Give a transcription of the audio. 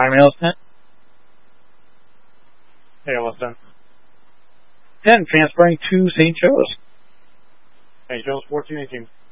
Miami Hills 10. ALS 10. 10, transferring to St. Joe's. St. Joe's 14-18.